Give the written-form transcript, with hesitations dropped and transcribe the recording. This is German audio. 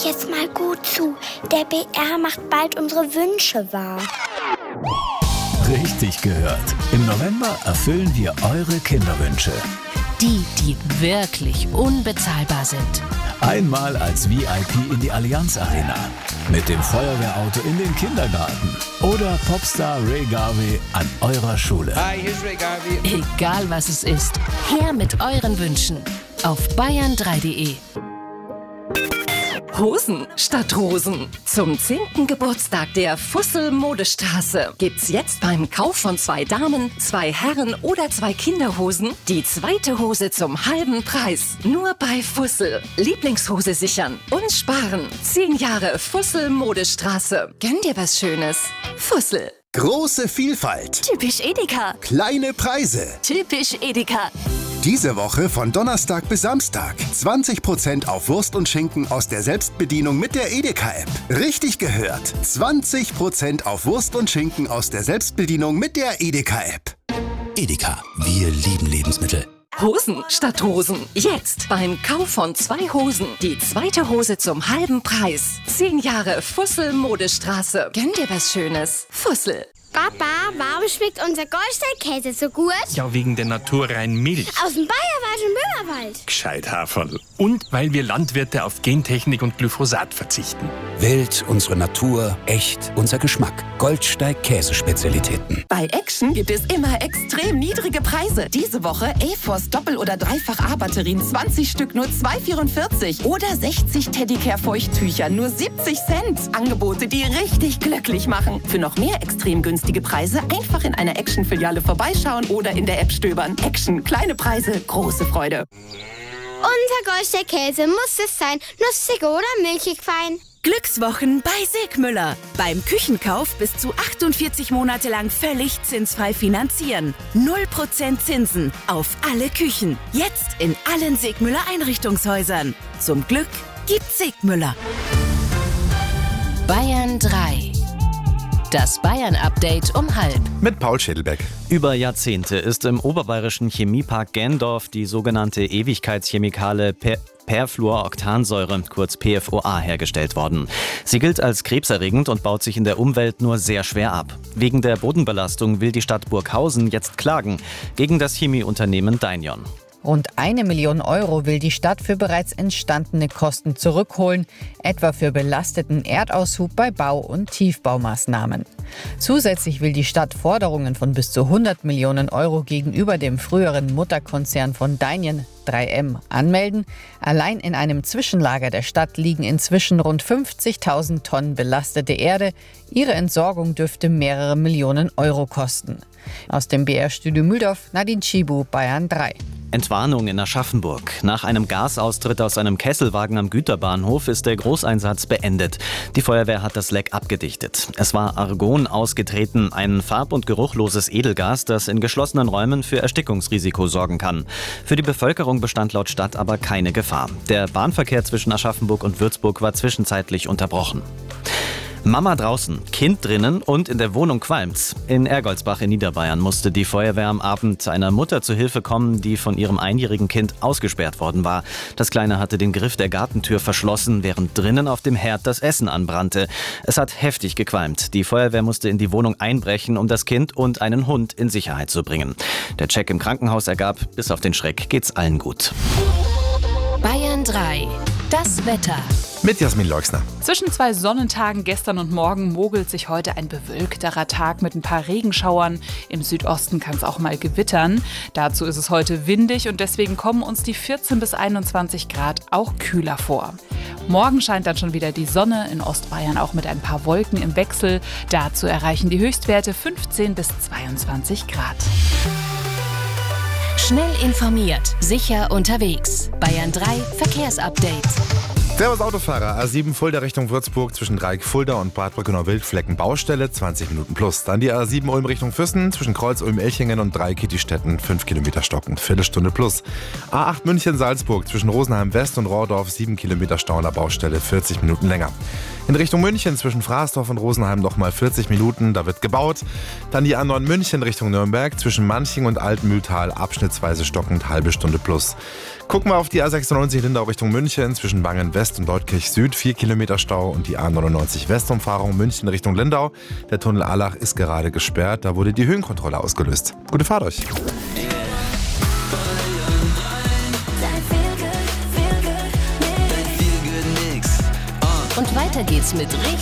jetzt mal gut zu. Der BR macht bald unsere Wünsche wahr. Richtig gehört. Im November erfüllen wir eure Kinderwünsche. Die wirklich unbezahlbar sind. Einmal als VIP in die Allianz Arena. Mit dem Feuerwehrauto in den Kindergarten. Oder Popstar Ray Garvey an eurer Schule. Hi, here's Ray Garvey. Egal was es ist, her mit euren Wünschen. Auf bayern3.de. Hosen statt Rosen. Zum 10. Geburtstag der Fussel Modestraße gibt's jetzt beim Kauf von 2 Damen, 2 Herren oder 2 Kinderhosen die zweite Hose zum halben Preis. Nur bei Fussel. Lieblingshose sichern und sparen. 10 Jahre Fussel Modestraße. Gönn dir was Schönes. Fussel. Große Vielfalt. Typisch Edeka. Kleine Preise. Typisch Edeka. Diese Woche von Donnerstag bis Samstag. 20% auf Wurst und Schinken aus der Selbstbedienung mit der Edeka-App. Richtig gehört. 20% auf Wurst und Schinken aus der Selbstbedienung mit der Edeka-App. Edeka, wir lieben Lebensmittel. Hosen statt Hosen. Jetzt beim Kauf von 2 Hosen die zweite Hose zum halben Preis. 10 Jahre Fussel Modestraße. Gönn dir was Schönes. Fussel. Papa, warum schmeckt unser Goldsteinkäse so gut? Ja, wegen der naturreinen Milch. Aus dem Bayerwald und Böhmerwald. Gescheit Haferl. Und weil wir Landwirte auf Gentechnik und Glyphosat verzichten. Wild, unsere Natur, echt, unser Geschmack. Goldsteig Käsespezialitäten. Bei Action gibt es immer extrem niedrige Preise. Diese Woche AFOS Doppel- oder Dreifach-A-Batterien 20 Stück nur 2,44. Oder 60 Teddicare-Feuchttücher nur 70 Cent. Angebote, die richtig glücklich machen. Für noch mehr extrem günstige Preise einfach in einer Action-Filiale vorbeischauen oder in der App stöbern. Action, kleine Preise, große Freude. Unser Goldsteinkäse muss es sein. Nussig oder milchig fein. Glückswochen bei Segmüller. Beim Küchenkauf bis zu 48 Monate lang völlig zinsfrei finanzieren. 0% Zinsen auf alle Küchen. Jetzt in allen Segmüller Einrichtungshäusern. Zum Glück gibt's Segmüller. Bayern 3. Das Bayern-Update um 12:30. Mit Paul Schädelbeck. Über Jahrzehnte ist im oberbayerischen Chemiepark Gendorf die sogenannte Ewigkeitschemikale Perfluoroktansäure, kurz PFOA, hergestellt worden. Sie gilt als krebserregend und baut sich in der Umwelt nur sehr schwer ab. Wegen der Bodenbelastung will die Stadt Burghausen jetzt klagen gegen das Chemieunternehmen Dynion. Rund 1 Million Euro will die Stadt für bereits entstandene Kosten zurückholen, etwa für belasteten Erdaushub bei Bau- und Tiefbaumaßnahmen. Zusätzlich will die Stadt Forderungen von bis zu 100 Millionen Euro gegenüber dem früheren Mutterkonzern von Dynion, 3M, anmelden. Allein in einem Zwischenlager der Stadt liegen inzwischen rund 50.000 Tonnen belastete Erde. Ihre Entsorgung dürfte mehrere Millionen Euro kosten. Aus dem BR-Studio Mühldorf, Nadine Schibu, Bayern 3. Entwarnung in Aschaffenburg. Nach einem Gasaustritt aus einem Kesselwagen am Güterbahnhof ist der Großeinsatz beendet. Die Feuerwehr hat das Leck abgedichtet. Es war Argon ausgetreten, ein farb- und geruchloses Edelgas, das in geschlossenen Räumen für Erstickungsrisiko sorgen kann. Für die Bevölkerung bestand laut Stadt aber keine Gefahr. Der Bahnverkehr zwischen Aschaffenburg und Würzburg war zwischenzeitlich unterbrochen. Mama draußen, Kind drinnen und in der Wohnung qualmt's. In Ergoldsbach in Niederbayern musste die Feuerwehr am Abend einer Mutter zu Hilfe kommen, die von ihrem einjährigen Kind ausgesperrt worden war. Das Kleine hatte den Griff der Gartentür verschlossen, während drinnen auf dem Herd das Essen anbrannte. Es hat heftig gequalmt. Die Feuerwehr musste in die Wohnung einbrechen, um das Kind und einen Hund in Sicherheit zu bringen. Der Check im Krankenhaus ergab, bis auf den Schreck geht's allen gut. Bayern 3. Das Wetter. Mit Jasmin Leuxner. Zwischen 2 Sonnentagen gestern und morgen mogelt sich heute ein bewölkterer Tag mit ein paar Regenschauern. Im Südosten kann es auch mal gewittern. Dazu ist es heute windig und deswegen kommen uns die 14 bis 21 Grad auch kühler vor. Morgen scheint dann schon wieder die Sonne, in Ostbayern auch mit ein paar Wolken im Wechsel. Dazu erreichen die Höchstwerte 15 bis 22 Grad. Schnell informiert, sicher unterwegs. Bayern 3 Verkehrsupdate. Servus Autofahrer, A7 Fulda Richtung Würzburg zwischen Dreieck Fulda und Bad Brückenau-Wildflecken Baustelle, 20 Minuten plus. Dann die A7 Ulm Richtung Füssen zwischen Kreuz Ulm-Elchingen und Dreieck Kittistetten, 5 Kilometer stockend, Viertelstunde plus. A8 München-Salzburg zwischen Rosenheim West und Rohrdorf, 7 Kilometer Stau an der Baustelle, 40 Minuten länger. In Richtung München zwischen Fraßdorf und Rosenheim nochmal 40 Minuten, da wird gebaut. Dann die A9 München Richtung Nürnberg zwischen Manching und Altmühltal, abschnittsweise stockend, halbe Stunde plus. Gucken wir auf die A96 Lindau Richtung München zwischen Wangen West West und Leutkirch Süd 4 Kilometer Stau und die A99 Westumfahrung München Richtung Lindau. Der Tunnel Allach ist gerade gesperrt, da wurde die Höhenkontrolle ausgelöst. Gute Fahrt euch. Und weiter geht's mit